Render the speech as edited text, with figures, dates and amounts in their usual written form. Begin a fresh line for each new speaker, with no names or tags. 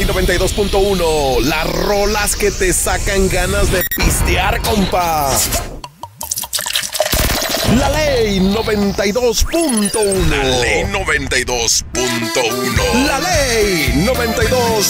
Ley 92.1, las rolas que te sacan ganas de pistear, compa. La Ley 92.1.
La Ley 92.1.
La Ley 92.1.